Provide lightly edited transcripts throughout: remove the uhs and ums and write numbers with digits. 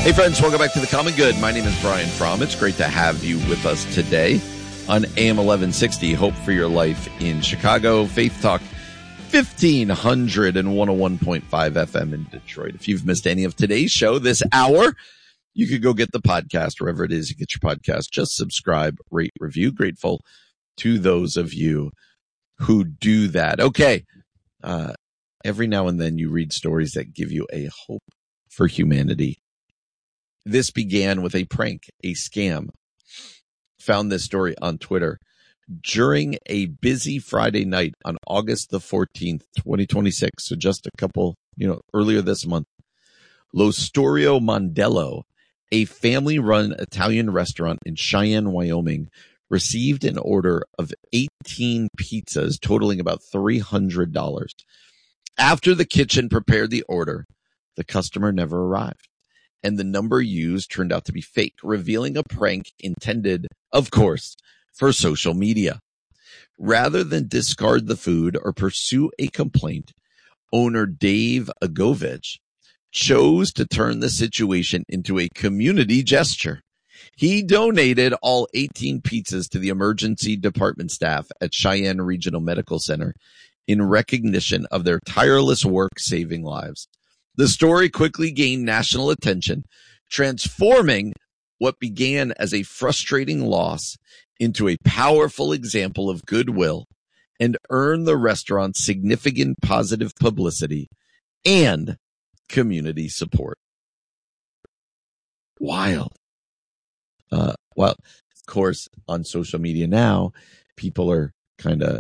Hey friends, welcome back to The Common Good. My name is Brian Fromm. It's great to have you with us today on AM 1160, Hope for Your Life in Chicago, Faith Talk 1500 and 101.5 FM in Detroit. If you've missed any of today's show this hour, you could go get the podcast wherever it is you get your podcast. Just subscribe, rate, review. Grateful to those of you who do that. Okay. Every now and then you read stories that give you a hope for humanity. This began with a prank, a scam. Found this story on Twitter. During a busy Friday night on August the 14th, 2026, so just a couple, earlier this month, L'Osteria Mondello, a family-run Italian restaurant in Cheyenne, Wyoming, received an order of 18 pizzas totaling about $300. After the kitchen prepared the order, the customer never arrived, and the number used turned out to be fake, revealing a prank intended, of course, for social media. Rather than discard the food or pursue a complaint, owner Dave Agovich chose to turn the situation into a community gesture. He donated all 18 pizzas to the emergency department staff at Cheyenne Regional Medical Center in recognition of their tireless work saving lives. The story quickly gained national attention, transforming what began as a frustrating loss into a powerful example of goodwill, and earned the restaurant significant positive publicity and community support. Wild. Well, of course, on social media now, people are kind of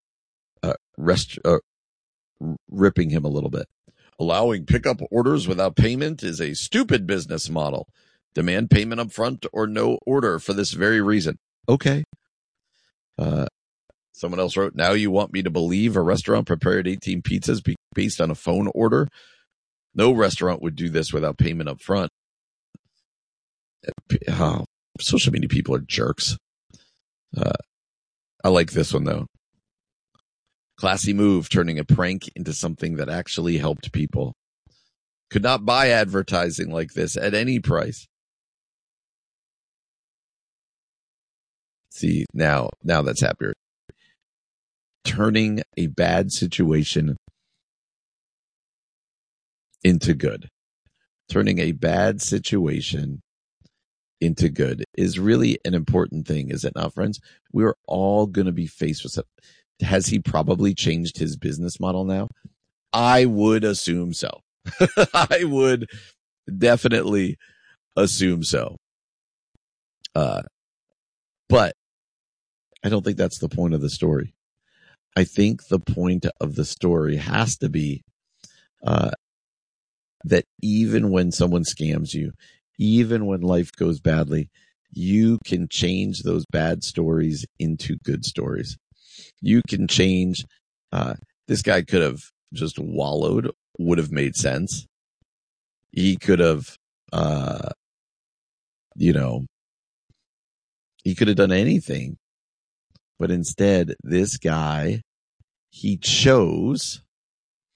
ripping him a little bit. Allowing pickup orders without payment is a stupid business model. Demand payment up front or no order for this very reason. Okay. Someone else wrote, now you want me to believe a restaurant prepared 18 pizzas based on a phone order? No restaurant would do this without payment up front. Oh, social media people are jerks. I like this one, though. Classy move, turning a prank into something that actually helped people. Could not buy advertising like this at any price. See, now that's happier. Turning a bad situation into good. Turning a bad situation into good is really an important thing, is it not, friends? We're all going to be faced with something. Has he probably changed his business model now? I would assume so. I would definitely assume so. But I don't think that's the point of the story. I think the point of the story has to be that even when someone scams you, even when life goes badly, you can change those bad stories into good stories. You can change. This guy could have just wallowed, would have made sense. He could have, he could have done anything. But instead, this guy, he chose